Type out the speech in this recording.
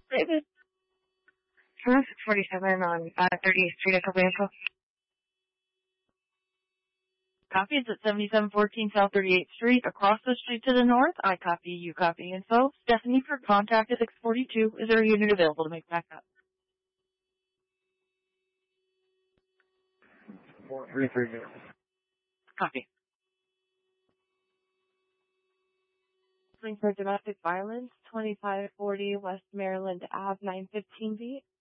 David. 647 on 38th Street at Cobanco. Copy. It's at 7714 South 38th Street, across the street to the north. I copy, you copy. Info. Stephanie for contact at 642. Is there a unit available to make backup? 433. Copy. For domestic violence, 2540 West Maryland Ave, 915 feet.